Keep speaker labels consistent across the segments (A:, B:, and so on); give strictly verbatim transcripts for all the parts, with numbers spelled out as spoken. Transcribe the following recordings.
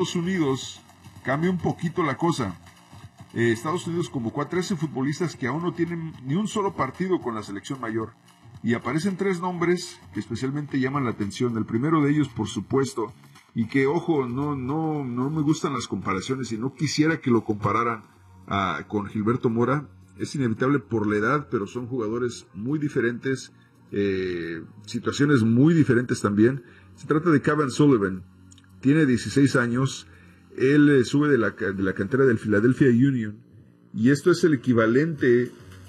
A: Estados Unidos cambia un poquito la cosa. Eh, Estados Unidos convocó a trece futbolistas que aún no tienen ni un solo partido con la selección mayor. Y aparecen tres nombres que especialmente llaman la atención. El primero de ellos, por supuesto, y que, ojo, no, no, no me gustan las comparaciones y no quisiera que lo compararan a, con Gilberto Mora. Es inevitable por la edad, pero son jugadores muy diferentes, eh, situaciones muy diferentes también. Se trata de Kevin Sullivan, tiene dieciséis años, él eh, sube de la, de la cantera del Philadelphia Union, y esto es el equivalente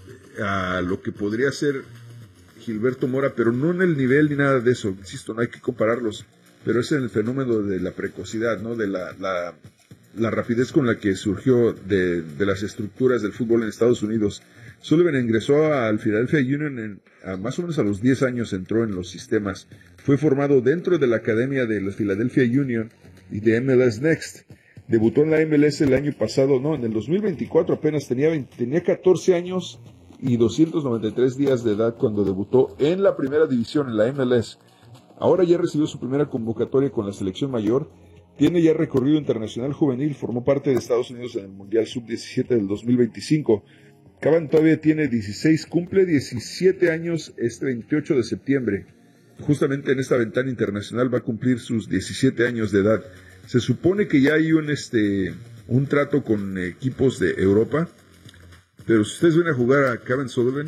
A: a lo que podría ser Gilberto Mora, pero no en el nivel ni nada de eso, insisto, no hay que compararlos, pero es el fenómeno de la precocidad, ¿no? De la, la, la rapidez con la que surgió de, de las estructuras del fútbol en Estados Unidos. Sullivan ingresó al Philadelphia Union en, a más o menos a los diez años, entró en los sistemas. Fue formado dentro de la academia de los Philadelphia Union y de M L S Next. Debutó en la M L S el año pasado, no, en el dos mil veinticuatro apenas, tenía, veinte, tenía catorce años y doscientos noventa y tres días de edad cuando debutó en la primera división, en la M L S. Ahora ya recibió su primera convocatoria con la selección mayor, tiene ya recorrido internacional juvenil, formó parte de Estados Unidos en el Mundial sub diecisiete del dos mil veinticinco. Caban todavía tiene dieciséis, cumple diecisiete años este veintiocho de septiembre. Justamente en esta ventana internacional va a cumplir sus diecisiete años de edad. Se supone que ya hay un, este, un trato con equipos de Europa, pero si ustedes ven a jugar a Kevin Sullivan,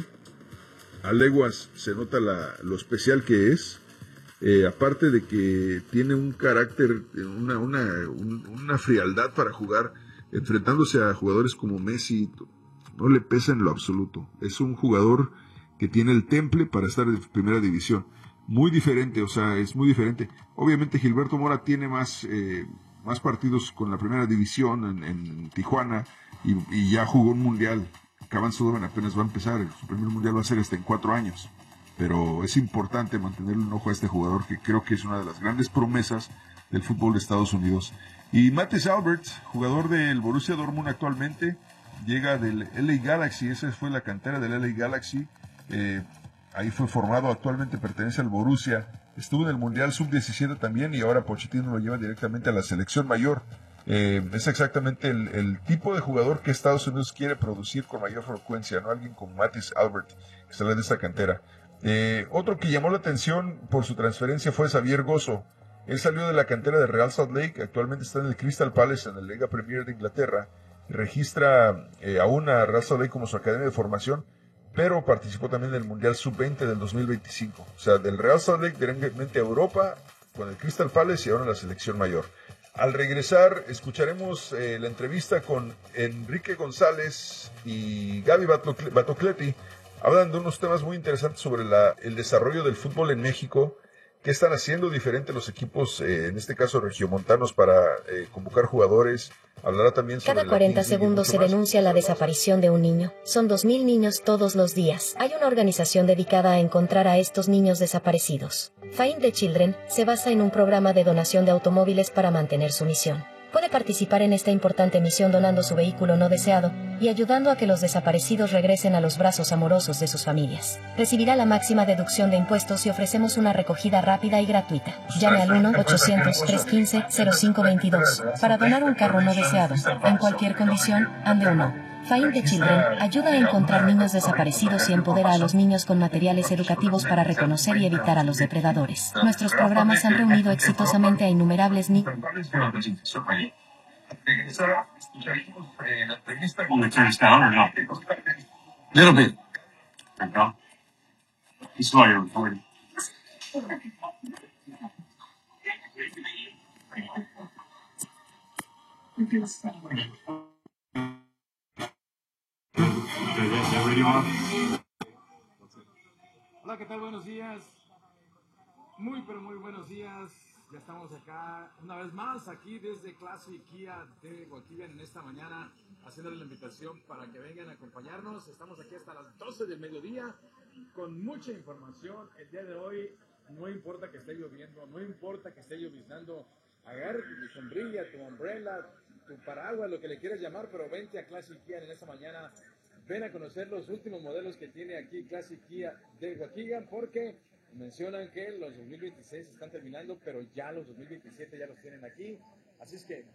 A: a leguas se nota la, lo especial que es. Eh, aparte de que tiene un carácter, una, una, un, una frialdad para jugar, enfrentándose a jugadores como Messi, no le pesa en lo absoluto. Es un jugador que tiene el temple para estar en primera división. Muy diferente, o sea, es muy diferente. Obviamente Gilberto Mora tiene más, eh, más partidos con la primera división en, en Tijuana y, y ya jugó un mundial. Kevin Sullivan apenas va a empezar, su primer mundial va a ser hasta en cuatro años. Pero es importante mantenerle un ojo a este jugador que creo que es una de las grandes promesas del fútbol de Estados Unidos. Y Matthijs Albert, jugador del Borussia Dortmund actualmente, llega del L A Galaxy, esa fue la cantera del L A Galaxy, eh, ahí fue formado, actualmente pertenece al Borussia, estuvo en el Mundial sub diecisiete también y ahora Pochettino lo lleva directamente a la selección mayor. Eh, es exactamente el, el tipo de jugador que Estados Unidos quiere producir con mayor frecuencia, ¿no? Alguien como Matthijs Albert, que sale de esta cantera. Eh, otro que llamó la atención por su transferencia fue Xavier Gozo. Él salió de la cantera de Real Salt Lake, actualmente está en el Crystal Palace en la Liga Premier de Inglaterra, y registra eh, aún a Real Salt Lake como su academia de formación, pero participó también en el Mundial sub veinte del dos mil veinticinco. O sea, del Real Salt Lake directamente a Europa con el Crystal Palace y ahora en la selección mayor. Al regresar escucharemos eh, la entrevista con Enrique González y Gaby Batocletti. Hablan de unos temas muy interesantes sobre la, el desarrollo del fútbol en México, qué están haciendo diferente los equipos, eh, en este caso regiomontanos, para eh, convocar jugadores. Hablará también sobre
B: Cada cuarenta segundos se denuncia la desaparición de un niño. Son dos mil niños todos los días. Hay una organización dedicada a encontrar a estos niños desaparecidos. Find the Children se basa en un programa de donación de automóviles para mantener su misión. Puede participar en esta importante misión donando su vehículo no deseado y ayudando a que los desaparecidos regresen a los brazos amorosos de sus familias. Recibirá la máxima deducción de impuestos y ofrecemos una recogida rápida y gratuita. Llame al uno ochocientos, trescientos quince, cero cinco veintidós para donar un carro no deseado. En cualquier condición, ande o no. Find the Children ayuda a encontrar niños desaparecidos y empodera a los niños con materiales educativos para reconocer y evitar a los depredadores. Nuestros programas han reunido exitosamente a innumerables niños.
C: Little bit. No. He's lawyer recording.
D: Hola, ¿qué tal? Buenos días. Muy, pero muy buenos días. Ya estamos acá una vez más, aquí desde Classic Kia de Waukegan en esta mañana, haciéndole la invitación para que vengan a acompañarnos. Estamos aquí hasta las doce del mediodía con mucha información. El día de hoy, no importa que esté lloviendo, no importa que esté lloviznando, agarre tu sombrilla, tu umbrella, tu paraguas, lo que le quieras llamar, pero vente a Classic Kia en esta mañana. Ven a conocer los últimos modelos que tiene aquí Classic Kia de Waukegan, porque mencionan que los dos mil veintiséis están terminando, pero ya los dos mil veintisiete ya los tienen aquí. Así es que